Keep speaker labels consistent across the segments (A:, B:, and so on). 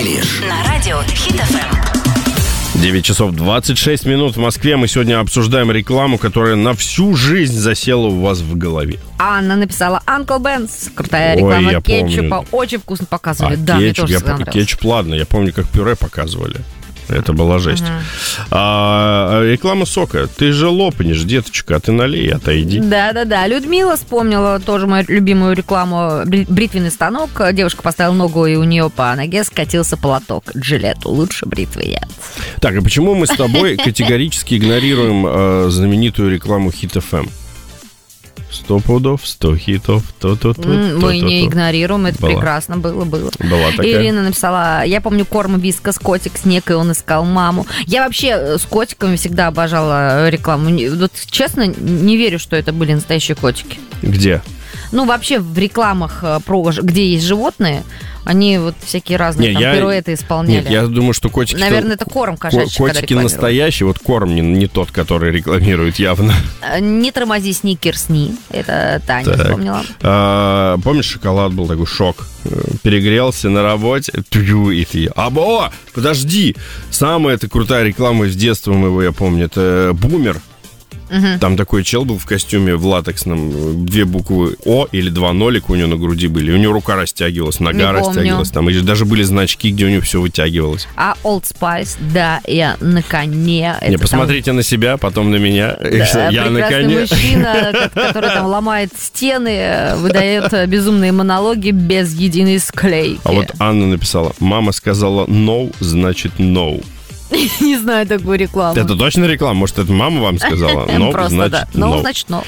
A: лишь на радио Хит FM.
B: 9 часов 26 минут в Москве. Мы сегодня обсуждаем рекламу, которая на всю жизнь засела у вас в голове.
C: Анна написала Uncle Ben's. Крутая реклама кетчупа.
B: Помню.
C: Очень вкусно показывали. Да, мне тоже всегда нравилось.
B: Кетчуп, ладно, я помню, как пюре показывали. Это была жесть. Реклама сока. Ты же лопнешь, деточка, а ты налей, отойди.
C: Да. Людмила вспомнила тоже мою любимую рекламу. Бритвенный станок. Девушка поставила ногу, и у нее по ноге скатился полоток. Джилет лучше бритвы нет.
B: Так, а почему мы с тобой категорически игнорируем знаменитую рекламу Hit FM? 100 пудов, 100 хитов,
C: Мы не игнорируем, это прекрасно было.
B: Была такая.
C: Ирина написала, я помню корм Вискас, котик, снег, и он искал маму. Я вообще с котиками всегда обожала рекламу. Вот честно, не верю, что это были настоящие котики.
B: Где?
C: Ну, вообще в рекламах, где есть животные, они вот всякие разные пируэты исполняли.
B: Нет, я думаю, что котики...
C: Наверное, это корм кошачий,
B: котики настоящие, вот корм не тот, который рекламируют явно.
C: Не тормози, сникерс, не. Это Таня вспомнила.
B: Помнишь, шоколад был такой шок? Перегрелся на работе, и ты... Подожди! Самая эта крутая реклама из детства моего, я помню, это «Бумер». Там такой чел был в костюме в латексном, 2 буквы О или 2 нолика у него на груди были. У него рука растягивалась, нога растягивалась. Там и даже были значки, где у него все вытягивалось.
C: А Old Spice, да, я на коне.
B: Не, посмотрите на себя, потом на меня.
C: Да, я на коне. Мужчина, который там ломает стены, выдает безумные монологи без единой склейки.
B: А вот Анна написала, мама сказала no, значит no.
C: Не знаю такую рекламу.
B: Это точно реклама? Может, это мама вам сказала? No,
C: просто,
B: значит
C: да.
B: no.
C: No, значит no.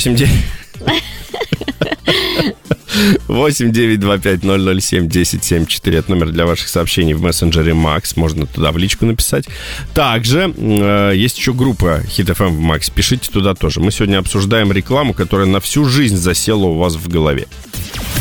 B: 8-925-007-1074. Это номер для ваших сообщений в мессенджере Макс. Можно туда в личку написать. Также есть еще группа Hit FM в Макс. Пишите туда тоже. Мы сегодня обсуждаем рекламу, которая на всю жизнь засела у вас в голове.